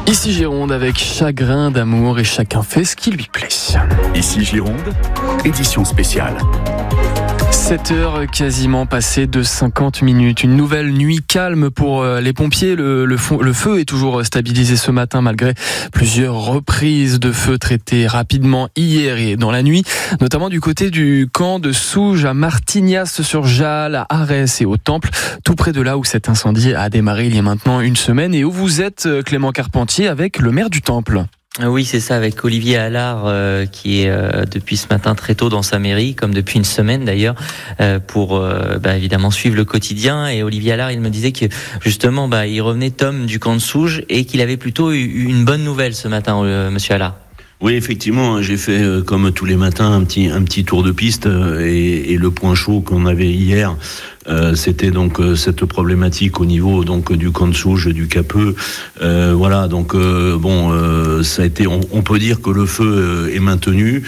Ici Gironde avec chagrin d'amour et chacun fait ce qui lui plaît. Ici Gironde, édition spéciale. 7 heures quasiment passées de 50 minutes. Une nouvelle nuit calme pour les pompiers. Le feu est toujours stabilisé ce matin malgré plusieurs reprises de feu traitées rapidement hier et dans la nuit, notamment du côté du camp de Souges à Martignas-sur-Jalles, à Arès et au Temple, tout près de là où cet incendie a démarré il y a maintenant une semaine et où vous êtes, Clément Carpentier, avec le maire du Temple. Oui, c'est ça, avec Olivier Allard qui est depuis ce matin très tôt dans sa mairie, comme depuis une semaine d'ailleurs, pour évidemment suivre le quotidien. Et Olivier Allard, il me disait que justement, il revenait Tom du camp de Souges et qu'il avait plutôt eu une bonne nouvelle ce matin, monsieur Allard. Oui, effectivement, j'ai fait comme tous les matins un petit tour de piste et le point chaud qu'on avait hier, c'était donc cette problématique au niveau donc du camp de Souges, du Capeux. Voilà, donc ça a été. On peut dire que le feu est maintenu.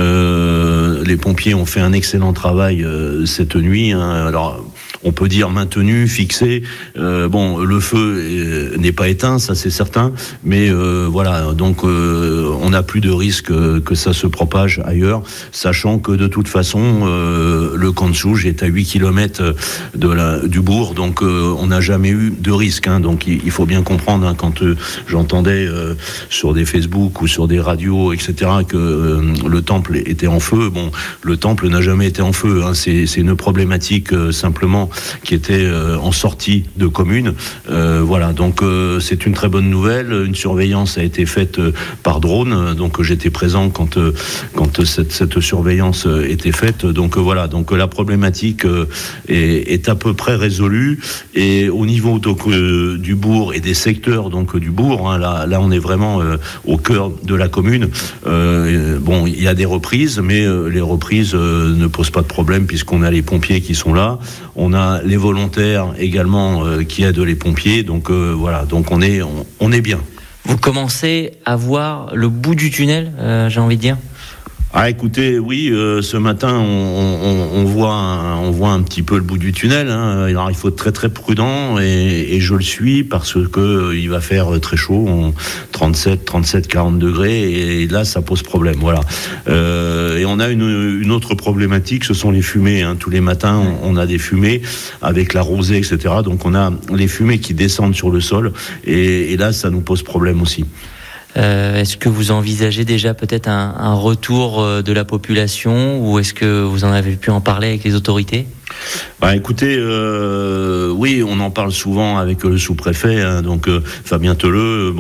Les pompiers ont fait un excellent travail cette nuit. Alors, on peut dire maintenu, fixé. Le feu n'est pas éteint, ça c'est certain. Mais voilà, donc on n'a plus de risque que ça se propage ailleurs, sachant que de toute façon, le camp de Souges est à 8 km du bourg, donc on n'a jamais eu de risque. Donc il faut bien comprendre, quand j'entendais sur des Facebook ou sur des radios, etc., que le temple était en feu. Bon, le temple n'a jamais été en feu. C'est une problématique simplement qui était en sortie de commune. Voilà, donc c'est une très bonne nouvelle. Une surveillance a été faite par drone, donc j'étais présent quand cette surveillance était faite. Donc voilà, donc la problématique est à peu près résolue. Et au niveau du bourg et des secteurs donc du bourg, là on est vraiment au cœur de la commune. Il y a des reprises, mais les reprises ne posent pas de problème puisqu'on a les pompiers qui sont là. On a les volontaires également qui aident les pompiers. Donc voilà, donc on est bien. Vous commencez à voir le bout du tunnel, j'ai envie de dire. Écoutez, oui, ce matin, on voit un petit peu le bout du tunnel. Alors, il faut être très très prudent et je le suis parce que il va faire très chaud, 37, 40 degrés, et là, ça pose problème. Voilà. Et on a une autre problématique, ce sont les fumées. Tous les matins, on a des fumées avec la rosée, etc. Donc, on a les fumées qui descendent sur le sol, et là, ça nous pose problème aussi. Est-ce que vous envisagez déjà peut-être un retour de la population, ou est-ce que vous en avez pu en parler avec les autorités ? Écoutez, oui, on en parle souvent avec le sous-préfet, donc Fabien Telleux.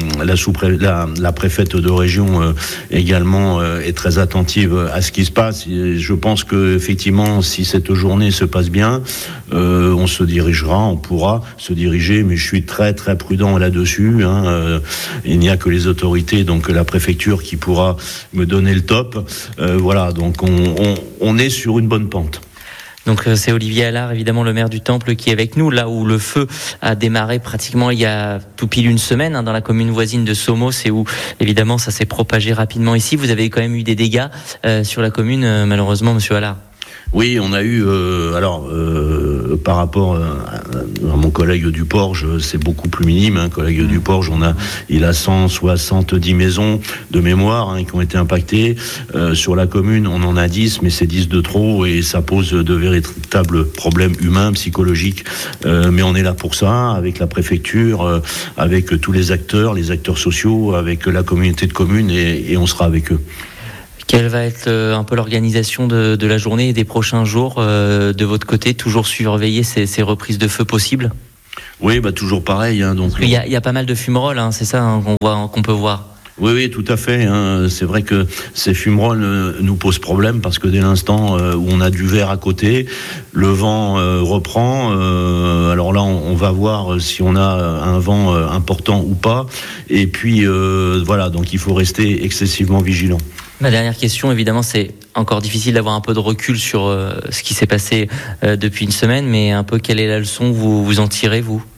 La préfète de région également est très attentive à ce qui se passe. Et je pense que effectivement, si cette journée se passe bien, on pourra se diriger. Mais je suis très très prudent là-dessus. Il n'y a que les autorités, donc la préfecture, qui pourra me donner le top. Voilà, donc on est sur une bonne pente. Donc c'est Olivier Allard, évidemment le maire du Temple, qui est avec nous, là où le feu a démarré pratiquement il y a tout pile une semaine, dans la commune voisine de Somos, et où évidemment ça s'est propagé rapidement ici. Vous avez quand même eu des dégâts sur la commune, malheureusement, monsieur Allard. Oui, on a eu, par rapport à mon collègue du Porge, c'est beaucoup plus minime. Collègue du Porge, il a 170 maisons de mémoire qui ont été impactées. Sur la commune, on en a 10, mais c'est 10 de trop, et ça pose de véritables problèmes humains, psychologiques. Mais on est là pour ça, avec la préfecture, avec tous les acteurs sociaux, avec la communauté de communes, et on sera avec eux. Quelle va être un peu l'organisation de la journée et des prochains jours de votre côté? Toujours surveiller ces reprises de feu possibles? Oui, toujours pareil. Donc il y a pas mal de fumerolles, c'est ça qu'on peut voir. Oui, tout à fait. C'est vrai que ces fumerolles nous posent problème parce que dès l'instant où on a du verre à côté, le vent reprend. Alors là, on va voir si on a un vent important ou pas. Et puis voilà, donc il faut rester excessivement vigilant. Ma dernière question, évidemment, c'est encore difficile d'avoir un peu de recul sur ce qui s'est passé depuis une semaine, mais un peu quelle est la leçon que vous en tirez, vous ?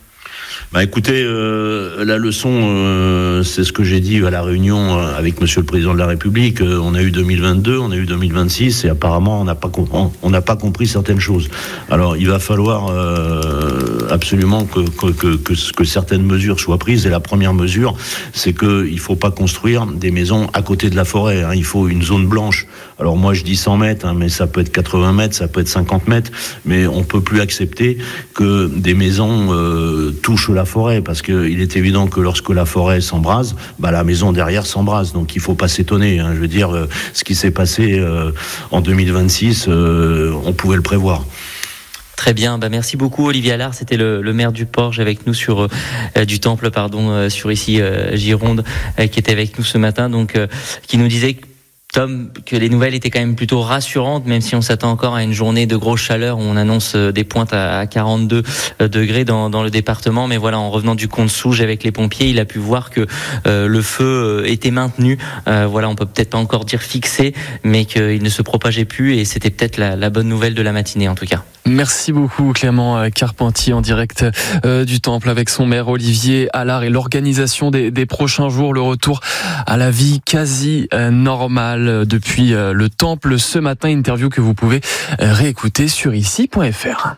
Écoutez, la leçon, c'est ce que j'ai dit à la réunion avec Monsieur le Président de la République. On a eu 2022, on a eu 2026, et apparemment on n'a pas compris certaines choses. Alors il va falloir absolument que certaines mesures soient prises. Et la première mesure, c'est qu'il faut pas construire des maisons à côté de la forêt. Il faut une zone blanche. Alors moi je dis 100 mètres, mais ça peut être 80 mètres, ça peut être 50 mètres. Mais on peut plus accepter que des maisons touchent la forêt, parce qu'il est évident que lorsque la forêt s'embrase, la maison derrière s'embrase. Donc il faut pas s'étonner. Je veux dire, ce qui s'est passé en 2026, on pouvait le prévoir. Très bien, merci beaucoup Olivier Allard, c'était le maire du Porge avec nous sur du Temple, sur ici Gironde, qui était avec nous ce matin, donc qui nous disait Tom, que les nouvelles étaient quand même plutôt rassurantes, même si on s'attend encore à une journée de grosse chaleur où on annonce des pointes à 42 degrés dans le département. Mais voilà, en revenant du Comte-Souge avec les pompiers, il a pu voir que le feu était maintenu. On peut peut-être pas encore dire fixé, mais qu'il ne se propageait plus, et c'était peut-être la bonne nouvelle de la matinée en tout cas. Merci beaucoup Clément Carpentier en direct du Temple avec son maire Olivier Allard, et l'organisation des prochains jours, le retour à la vie quasi normale depuis le Temple ce matin. Interview que vous pouvez réécouter sur ici.fr.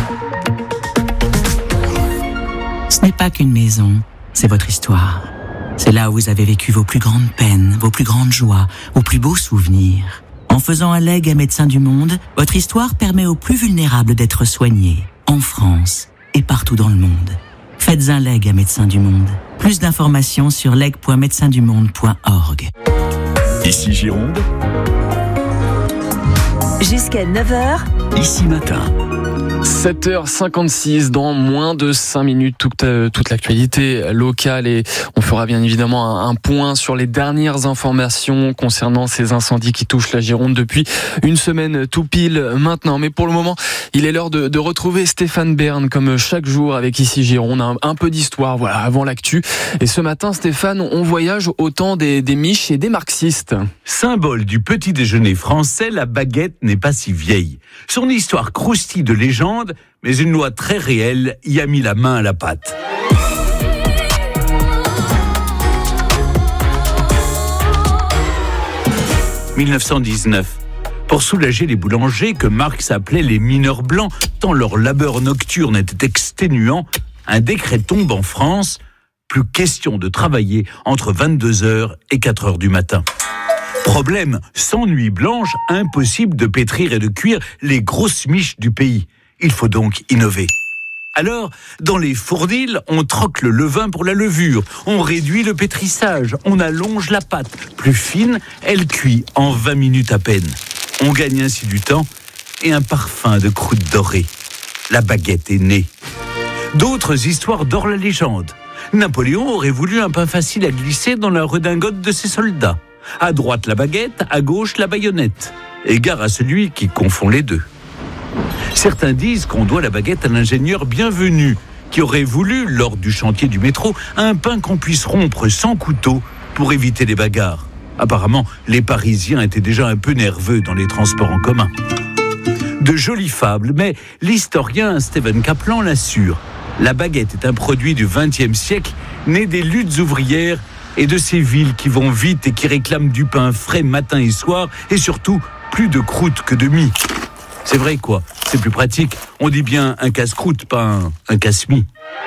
Ce n'est pas qu'une maison, c'est votre histoire. C'est là où vous avez vécu vos plus grandes peines, vos plus grandes joies, vos plus beaux souvenirs. En faisant un legs à Médecins du Monde, votre histoire permet aux plus vulnérables d'être soignés, en France et partout dans le monde. Faites un legs à Médecins du Monde. Plus d'informations sur leg.médecindumonde.org. Ici Gironde. Jusqu'à 9h. Ici Matin. 7h56, dans moins de 5 minutes, toute l'actualité locale, et on fera bien évidemment un point sur les dernières informations concernant ces incendies qui touchent la Gironde depuis une semaine tout pile maintenant. Mais pour le moment, il est l'heure de retrouver Stéphane Bern, comme chaque jour avec Ici Gironde, un peu d'histoire, avant l'actu. Et ce matin, Stéphane, on voyage au temps des miches et des marxistes. Symbole du petit déjeuner français, la baguette n'est pas si vieille. Son histoire croustille de légende, mais une loi très réelle y a mis la main à la pâte. « 1919. Pour soulager les boulangers que Marx appelait les mineurs blancs, tant leur labeur nocturne était exténuant, un décret tombe en France. Plus question de travailler entre 22h et 4h du matin. Problème, sans nuit blanche, impossible de pétrir et de cuire les grosses miches du pays. Il faut donc innover. Alors, dans les fournils, on troque le levain pour la levure, on réduit le pétrissage, on allonge la pâte. Plus fine, elle cuit en 20 minutes à peine. On gagne ainsi du temps et un parfum de croûte dorée. La baguette est née. D'autres histoires dorent la légende. Napoléon aurait voulu un pain facile à glisser dans la redingote de ses soldats. À droite la baguette, à gauche la baïonnette. Égard à celui qui confond les deux. Certains disent qu'on doit la baguette à l'ingénieur Bienvenu, qui aurait voulu, lors du chantier du métro, un pain qu'on puisse rompre sans couteau pour éviter les bagarres. Apparemment, les Parisiens étaient déjà un peu nerveux dans les transports en commun. De jolies fables, mais l'historien Stephen Kaplan l'assure. La baguette est un produit du XXe siècle, né des luttes ouvrières et de ces villes qui vont vite et qui réclament du pain frais matin et soir, et surtout plus de croûte que de mie. C'est vrai quoi, c'est plus pratique. On dit bien un casse-croûte, pas un casse-mie.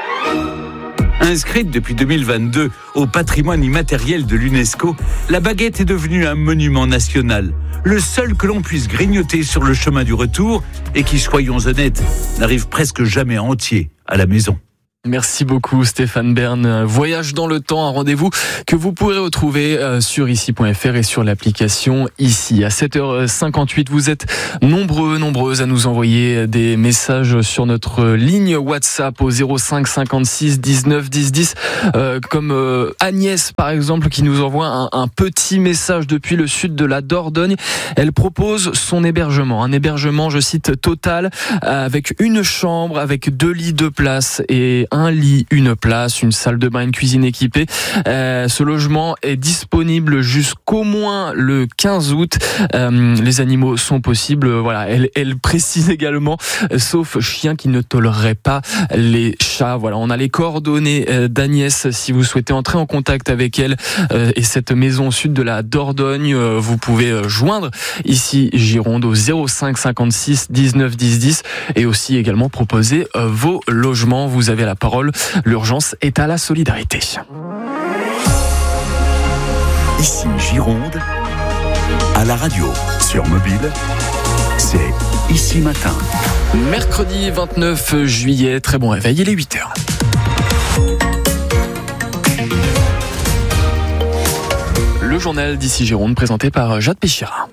Inscrite depuis 2022 au patrimoine immatériel de l'UNESCO, la baguette est devenue un monument national. Le seul que l'on puisse grignoter sur le chemin du retour et qui, soyons honnêtes, n'arrive presque jamais entier à la maison. Merci beaucoup Stéphane Bern. Voyage dans le temps, un rendez-vous que vous pourrez retrouver sur ici.fr et sur l'application Ici. À 7h58, vous êtes nombreuses à nous envoyer des messages sur notre ligne WhatsApp au 05 56 19 10 10. Comme Agnès par exemple, qui nous envoie un petit message depuis le sud de la Dordogne. Elle propose son hébergement. Un hébergement, je cite, total, avec une chambre, avec 2 lits de place et un lit, une place, une salle de bain, une cuisine équipée. Ce logement est disponible jusqu'au moins le 15 août. Les animaux sont possibles. Voilà, elle précise également, sauf chien qui ne tolérerait pas les chats. Voilà, on a les coordonnées d'Agnès si vous souhaitez entrer en contact avec elle et cette maison au sud de la Dordogne. Vous pouvez joindre ici Gironde au 05 56 19 10 10 et aussi également proposer vos logements. Vous avez la parole. L'urgence est à la solidarité. Ici Gironde, à la radio, sur mobile, c'est Ici Matin. Mercredi 29 juillet, très bon réveil, il est 8h. Le journal d'Ici Gironde présenté par Jade Péchira.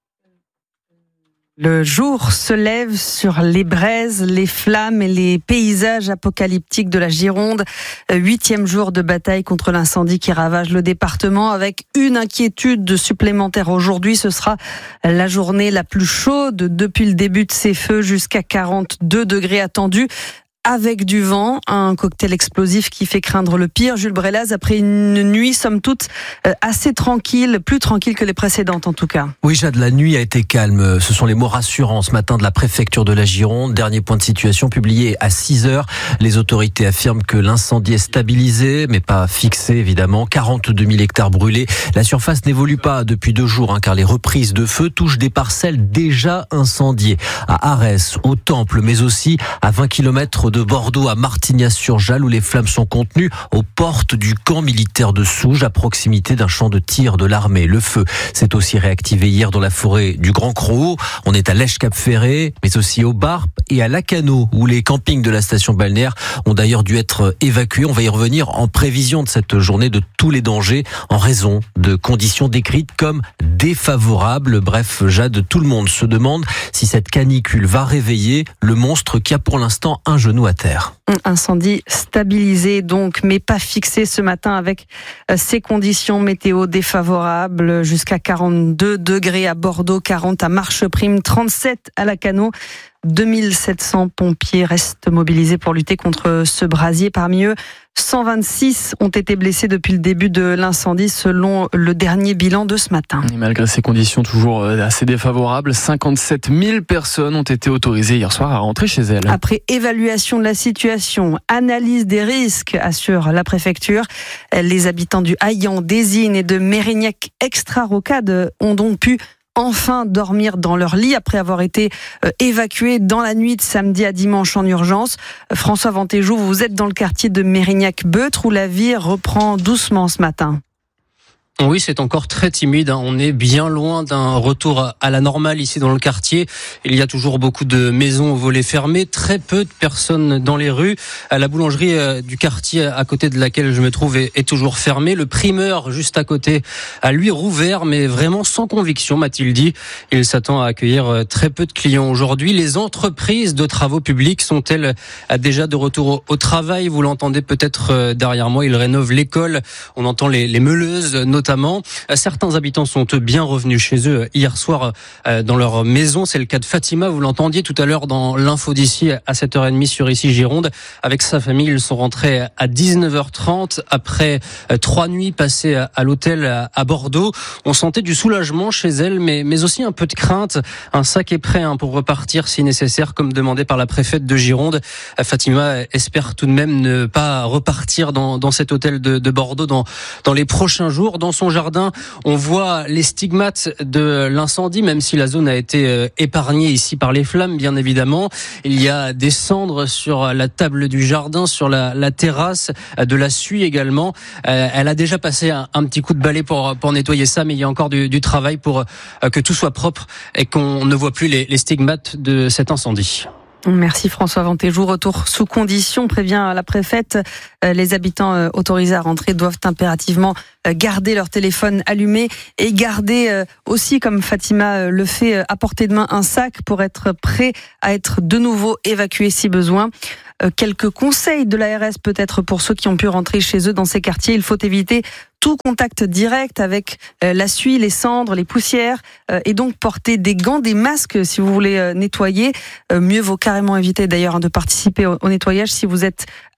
Le jour se lève sur les braises, les flammes et les paysages apocalyptiques de la Gironde. 8e jour de bataille contre l'incendie qui ravage le département avec une inquiétude supplémentaire aujourd'hui. Ce sera la journée la plus chaude depuis le début de ces feux, jusqu'à 42 degrés attendus. Avec du vent, un cocktail explosif qui fait craindre le pire. Jules Brelaz, après une nuit, somme toute, assez tranquille, plus tranquille que les précédentes en tout cas. Oui, Jade, la nuit a été calme. Ce sont les mots rassurants ce matin de la préfecture de la Gironde. Dernier point de situation publié à 6h. Les autorités affirment que l'incendie est stabilisé, mais pas fixé évidemment. 42 000 hectares brûlés. La surface n'évolue pas depuis 2 jours, car les reprises de feu touchent des parcelles déjà incendiées. À Arès, au Temple, mais aussi à 20 km de Bordeaux à Martignas-sur-Jalles où les flammes sont contenues aux portes du camp militaire de Souges à proximité d'un champ de tir de l'armée. Le feu s'est aussi réactivé hier dans la forêt du Grand Croc. On est à Lèche-Cap-Ferré, mais aussi au Barp et à Lacano où les campings de la station balnéaire ont d'ailleurs dû être évacués. On va y revenir en prévision de cette journée de tous les dangers en raison de conditions décrites comme défavorables. Bref, Jade, tout le monde se demande si cette canicule va réveiller le monstre qui a pour l'instant un genou à terre. Incendie stabilisé donc, mais pas fixé ce matin avec ces conditions météo défavorables. Jusqu'à 42 degrés à Bordeaux, 40 à Marcheprime, 37 à Lacano. 2700 pompiers restent mobilisés pour lutter contre ce brasier. Parmi eux, 126 ont été blessés depuis le début de l'incendie selon le dernier bilan de ce matin. Et malgré ces conditions toujours assez défavorables, 57 000 personnes ont été autorisées hier soir à rentrer chez elles. Après évaluation de la situation, analyse des risques, assure la préfecture, les habitants du Haillan, d'Ezine et de Mérignac-Extra-Rocade ont donc pu enfin dormir dans leur lit après avoir été évacués dans la nuit de samedi à dimanche en urgence. François Vantéjou, vous êtes dans le quartier de Mérignac-Beutre où la vie reprend doucement ce matin. Oui, c'est encore très timide. On est bien loin d'un retour à la normale ici dans le quartier. Il y a toujours beaucoup de maisons aux volets fermés, très peu de personnes dans les rues. La boulangerie du quartier à côté de laquelle je me trouve est toujours fermée. Le primeur juste à côté a lui rouvert, mais vraiment sans conviction, m'a-t-il dit. Il s'attend à accueillir très peu de clients aujourd'hui. Les entreprises de travaux publics sont-elles déjà de retour au travail? Vous l'entendez peut-être derrière moi, ils rénovent l'école. On entend les meuleuses notamment. Certains habitants sont bien revenus chez eux hier soir dans leur maison. C'est le cas de Fatima, vous l'entendiez tout à l'heure dans l'info d'ici à 7h30 sur Ici Gironde. Avec sa famille, ils sont rentrés à 19h30 après 3 nuits passées à l'hôtel à Bordeaux. On sentait du soulagement chez elle, mais aussi un peu de crainte. Un sac est prêt pour repartir si nécessaire, comme demandé par la préfète de Gironde. Fatima espère tout de même ne pas repartir dans cet hôtel de Bordeaux dans les prochains jours. Dans son jardin, on voit les stigmates de l'incendie, même si la zone a été épargnée ici par les flammes, bien évidemment. Il y a des cendres sur la table du jardin, sur la terrasse, de la suie également. Elle a déjà passé un petit coup de balai pour nettoyer ça, mais il y a encore du travail pour que tout soit propre et qu'on ne voit plus les stigmates de cet incendie. Merci François Vantéjou. Retour sous condition, prévient la préfète. Les habitants autorisés à rentrer doivent impérativement garder leur téléphone allumé et garder aussi, comme Fatima le fait, à portée de main un sac pour être prêt à être de nouveau évacué si besoin. Quelques conseils de l'ARS peut-être pour ceux qui ont pu rentrer chez eux dans ces quartiers. Il faut éviter tout contact direct avec la suie, les cendres, les poussières et donc porter des gants, des masques si vous voulez nettoyer. Mieux vaut carrément éviter d'ailleurs de participer au nettoyage si vous êtes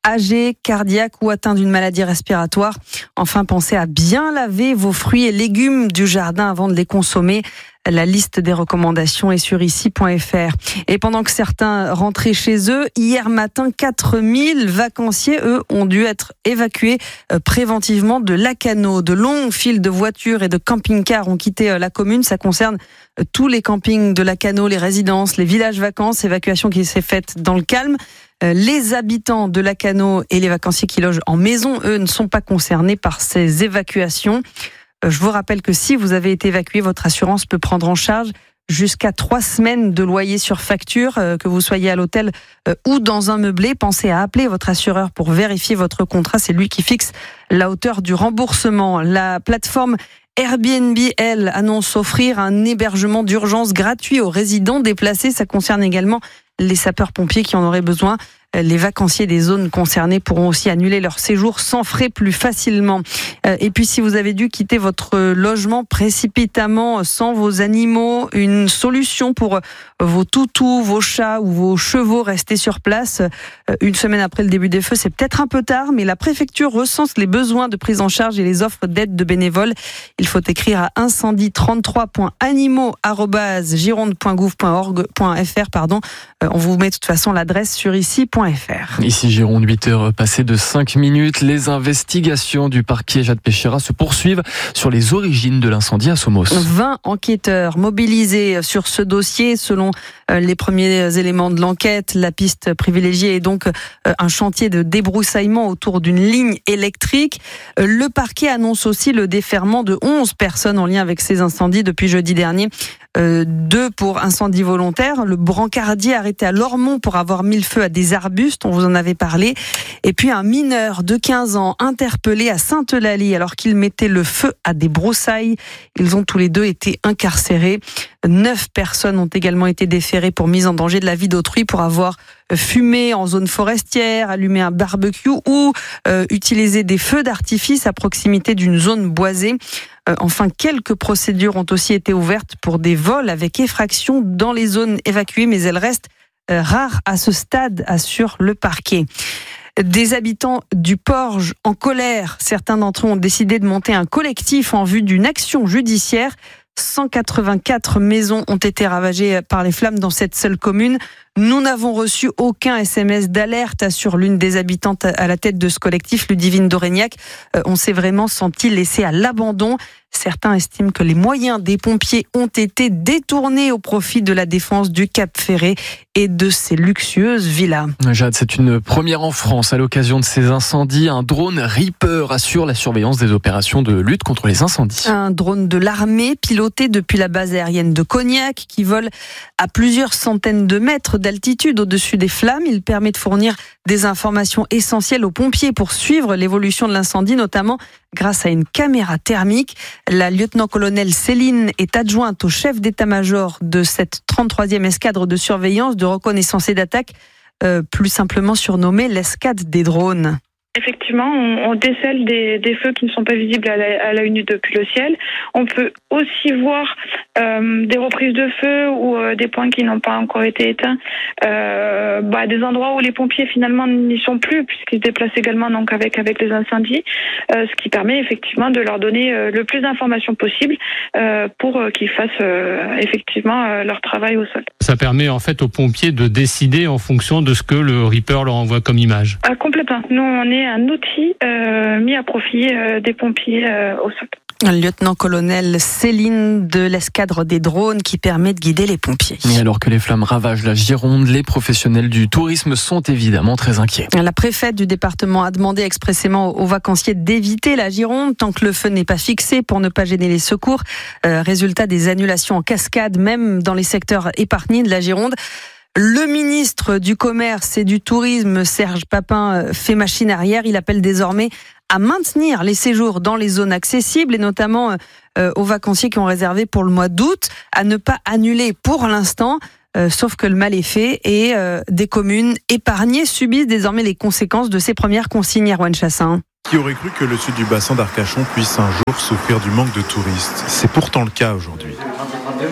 âgés, cardiaques ou atteints d'une maladie respiratoire. Enfin, pensez à bien laver vos fruits et légumes du jardin avant de les consommer. La liste des recommandations est sur ici.fr. Et pendant que certains rentraient chez eux, hier matin, 4000 vacanciers, eux, ont dû être évacués préventivement de Lacanau. De longues files de voitures et de camping-cars ont quitté la commune. Ça concerne tous les campings de Lacanau, les résidences, les villages vacances. Évacuation qui s'est faite dans le calme. Les habitants de Lacanau et les vacanciers qui logent en maison, eux, ne sont pas concernés par ces évacuations. Je vous rappelle que si vous avez été évacué, votre assurance peut prendre en charge jusqu'à 3 semaines de loyer sur facture, que vous soyez à l'hôtel ou dans un meublé. Pensez à appeler votre assureur pour vérifier votre contrat. C'est lui qui fixe la hauteur du remboursement. La plateforme Airbnb, elle, annonce offrir un hébergement d'urgence gratuit aux résidents déplacés. Ça concerne également les sapeurs-pompiers qui en auraient besoin. Les vacanciers des zones concernées pourront aussi annuler leur séjour sans frais plus facilement. Et puis si vous avez dû quitter votre logement précipitamment sans vos animaux, une solution pour vos toutous, vos chats ou vos chevaux restés sur place. Une semaine après le début des feux, c'est peut-être un peu tard, mais la préfecture recense les besoins de prise en charge et les offres d'aide de bénévoles. Il faut écrire à incendie33.animaux@gironde.gouv.org.fr. On vous met de toute façon l'adresse sur ici.fr. Ici Gironde, 8h passées de 5 minutes. Les investigations du parquet Jade Péchera se poursuivent sur les origines de l'incendie à Somos. 20 enquêteurs mobilisés sur ce dossier. Selon les premiers éléments de l'enquête, la piste privilégiée est donc un chantier de débroussaillement autour d'une ligne électrique. Le parquet annonce aussi le déferrement de 11 personnes en lien avec ces incendies depuis jeudi dernier. 2 pour incendie volontaire, le brancardier arrêté à Lormont pour avoir mis le feu à des arbustes, on vous en avait parlé, et puis un mineur de 15 ans interpellé à Sainte-Eulalie alors qu'il mettait le feu à des broussailles. Ils ont tous les deux été incarcérés. 9 personnes ont également été déférées pour mise en danger de la vie d'autrui pour avoir fumé en zone forestière, allumé un barbecue ou utilisé des feux d'artifice à proximité d'une zone boisée. Enfin, quelques procédures ont aussi été ouvertes pour des vols avec effraction dans les zones évacuées, mais elles restent rares à ce stade, assure le parquet. Des habitants du Porge en colère, certains d'entre eux ont décidé de monter un collectif en vue d'une action judiciaire. 184 maisons ont été ravagées par les flammes dans cette seule commune. Nous n'avons reçu aucun SMS d'alerte, assure l'une des habitantes à la tête de ce collectif, Ludivine Dorégnac. On s'est vraiment senti laissé à l'abandon. Certains estiment que les moyens des pompiers ont été détournés au profit de la défense du Cap Ferré et de ses luxueuses villas. Jade, c'est une première en France à l'occasion de ces incendies. Un drone Reaper assure la surveillance des opérations de lutte contre les incendies. Un drone de l'armée piloté depuis la base aérienne de Cognac qui vole à plusieurs centaines de mètres d'altitude au-dessus des flammes. Il permet de fournir des informations essentielles aux pompiers pour suivre l'évolution de l'incendie, notamment grâce à une caméra thermique. La lieutenant-colonel Céline est adjointe au chef d'état-major de cette 33e escadre de surveillance, de reconnaissance et d'attaque, plus simplement surnommée l'escadre des drones. Effectivement, on décèle des feux qui ne sont pas visibles à l'œil nu depuis le ciel. On peut aussi voir des reprises de feu ou des points qui n'ont pas encore été éteints, des endroits où les pompiers finalement n'y sont plus puisqu'ils se déplacent également donc avec les incendies, ce qui permet effectivement de leur donner le plus d'informations possible pour qu'ils fassent effectivement leur travail au sol. Ça permet en fait aux pompiers de décider en fonction de ce que le Reaper leur envoie comme image. Complètement. Nous, on est un outil mis à profit des pompiers au sol. Le lieutenant-colonel Céline de l'escadre des drones qui permet de guider les pompiers. Et alors que les flammes ravagent la Gironde, les professionnels du tourisme sont évidemment très inquiets. La préfète du département a demandé expressément aux vacanciers d'éviter la Gironde tant que le feu n'est pas fixé pour ne pas gêner les secours. Résultat des annulations en cascade, même dans les secteurs épargnés de la Gironde. Le ministre du Commerce et du Tourisme, Serge Papin, fait machine arrière. Il appelle désormais à maintenir les séjours dans les zones accessibles et notamment aux vacanciers qui ont réservé pour le mois d'août, à ne pas annuler pour l'instant. Sauf que le mal est fait et des communes épargnées subissent désormais les conséquences de ces premières consignes. Erwan Chassin. Qui aurait cru que le sud du bassin d'Arcachon puisse un jour souffrir du manque de touristes ? C'est pourtant le cas aujourd'hui.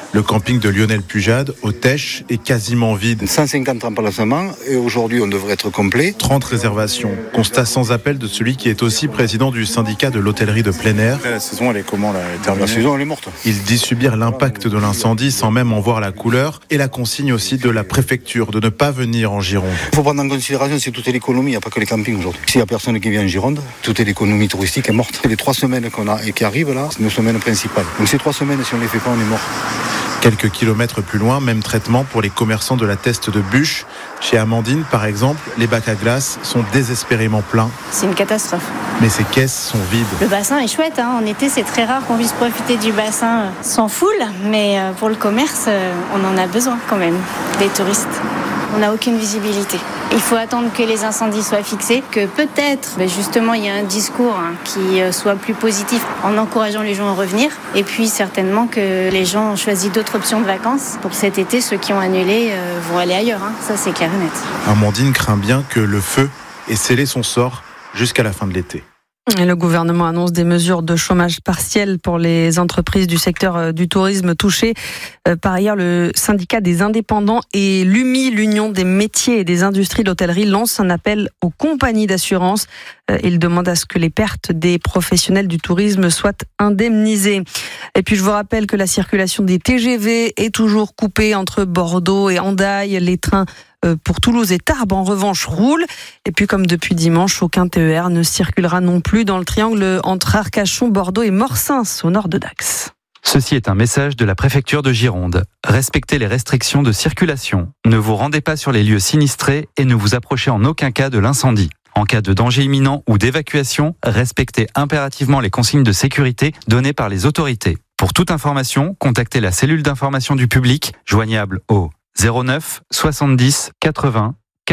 Le camping de Lionel Pujade, au Tèche, est quasiment vide. 150 remplacements et aujourd'hui on devrait être complet. 30 réservations. Constat sans appel de celui qui est aussi président du syndicat de l'hôtellerie de plein air. La saison elle est comment là? La saison elle est morte. Il dit subir l'impact de l'incendie sans même en voir la couleur et la consigne aussi de la préfecture de ne pas venir en Gironde. Il faut prendre en considération c'est toute l'économie, il n'y a pas que les campings aujourd'hui. S'il n'y a personne qui vient en Gironde, toute l'économie touristique est morte. Les 3 semaines qu'on a et qui arrivent là, c'est nos semaines principales. Donc ces 3 semaines si on ne les fait pas on est mort. Quelques kilomètres plus loin, même traitement pour les commerçants de la Teste de Bûche. Chez Amandine, par exemple, les bacs à glace sont désespérément pleins. C'est une catastrophe. Mais ces caisses sont vides. Le bassin est chouette, hein. En été c'est très rare qu'on puisse profiter du bassin sans foule, mais pour le commerce, on en a besoin quand même, des touristes. On n'a aucune visibilité. Il faut attendre que les incendies soient fixés, que peut-être, justement, il y a un discours qui soit plus positif en encourageant les gens à revenir. Et puis, certainement que les gens ont choisi d'autres options de vacances. Pour cet été, ceux qui ont annulé vont aller ailleurs. Ça, c'est clair et net. Amandine craint bien que le feu ait scellé son sort jusqu'à la fin de l'été. Et le gouvernement annonce des mesures de chômage partiel pour les entreprises du secteur du tourisme touchées. Par ailleurs, le syndicat des indépendants et l'UMI, l'Union des métiers et des industries de l'hôtellerie, lance un appel aux compagnies d'assurance. Il demande à ce que les pertes des professionnels du tourisme soient indemnisées. Et puis je vous rappelle que la circulation des TGV est toujours coupée entre Bordeaux et Hendaye. Les trains pour Toulouse et Tarbes, en revanche, roulent. Et puis, comme depuis dimanche, aucun TER ne circulera non plus dans le triangle entre Arcachon, Bordeaux et Morsins, au nord de Dax. Ceci est un message de la préfecture de Gironde. Respectez les restrictions de circulation. Ne vous rendez pas sur les lieux sinistrés et ne vous approchez en aucun cas de l'incendie. En cas de danger imminent ou d'évacuation, respectez impérativement les consignes de sécurité données par les autorités. Pour toute information, contactez la cellule d'information du public, joignable au 09 70 80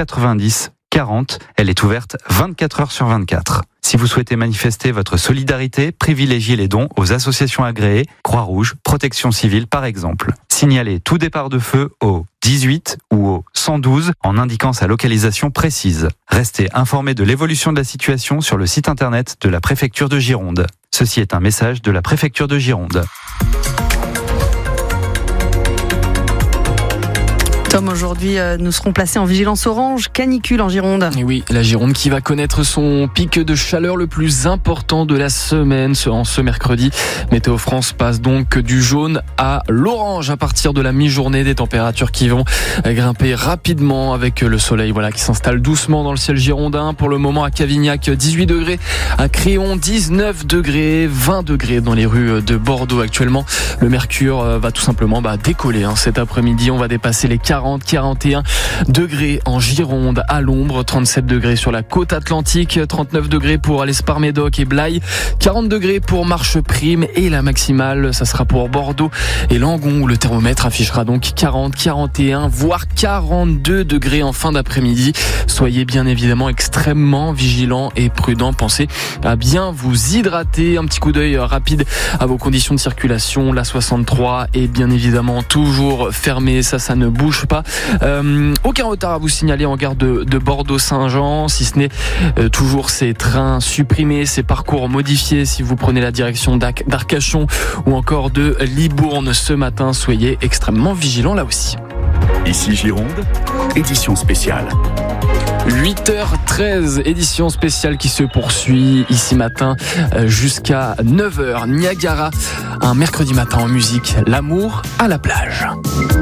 90 40. Elle est ouverte 24 heures sur 24. Si vous souhaitez manifester votre solidarité, privilégiez les dons aux associations agréées, Croix-Rouge, Protection Civile par exemple. Signalez tout départ de feu au 18 ou au 112 en indiquant sa localisation précise. Restez informés de l'évolution de la situation sur le site internet de la préfecture de Gironde. Ceci est un message de la préfecture de Gironde. Tom, aujourd'hui, nous serons placés en vigilance orange, canicule en Gironde. Et oui, la Gironde qui va connaître son pic de chaleur le plus important de la semaine en ce mercredi. Météo France passe donc du jaune à l'orange à partir de la mi-journée, des températures qui vont grimper rapidement avec le soleil qui s'installe doucement dans le ciel girondin. Pour le moment à Cavignac, 18 degrés, à Créon, 19 degrés, 20 degrés dans les rues de Bordeaux actuellement. Le mercure va tout simplement décoller. Cet après-midi, on va dépasser les 41 degrés en Gironde, à l'ombre, 37 degrés sur la côte atlantique, 39 degrés pour l'Esparmédoc et Blaye, 40 degrés pour Marcheprime et la maximale, ça sera pour Bordeaux et Langon où le thermomètre affichera donc 40, 41, voire 42 degrés en fin d'après-midi. Soyez bien évidemment extrêmement vigilants et prudents. Pensez à bien vous hydrater. Un petit coup d'œil rapide à vos conditions de circulation. La 63 est bien évidemment toujours fermée, ça ne bouge pas. Aucun retard à vous signaler en gare de Bordeaux-Saint-Jean, si ce n'est toujours ces trains supprimés, ces parcours modifiés si vous prenez la direction d'Arcachon ou encore de Libourne ce matin. Soyez extrêmement vigilants là aussi. Ici Gironde, édition spéciale. 8h13, édition spéciale qui se poursuit ici matin jusqu'à 9h. Niagara, un mercredi matin en musique, l'amour à la plage.